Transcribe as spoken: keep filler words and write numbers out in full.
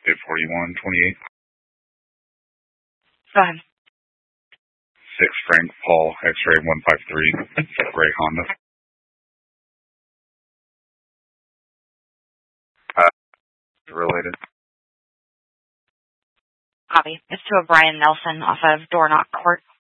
eight forty-one twenty-eight. Go ahead. six Frank Paul X-ray one five three, gray Honda. Uh, related. Copy. It's to a Brian Nelson off of Door Knock Court.